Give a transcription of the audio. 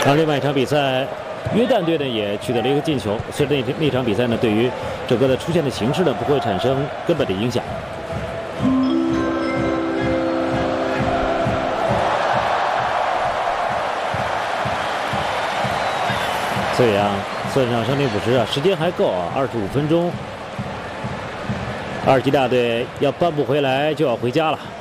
而另外一场比赛，约旦队呢也取得了一个进球。虽然那场比赛呢，对于整个的出现的形势呢，不会产生根本的影响。所以啊，算上伤停补时啊，时间还够啊，25分钟。阿尔及利亚队要扳不回来就要回家了。